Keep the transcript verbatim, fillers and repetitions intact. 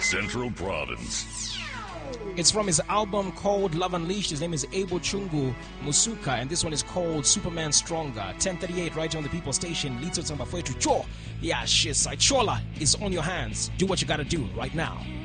Central Province. It's from his album called Love Unleashed. His name is Abel Chungu Musuka, and this one is called Superman Stronger. ten thirty-eight right here on the People Station. Leads to Cho. Yeah, shit, Chola is on your hands. Do what you gotta do right now.